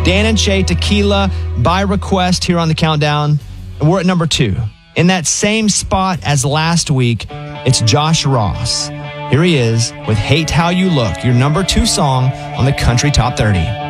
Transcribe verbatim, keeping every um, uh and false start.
Dan and Shay, Tequila, by request here on the countdown. And we're at number two. In that same spot as last week, it's Josh Ross. Here he is with Hate How You Look, your number two song on the Country Top thirty.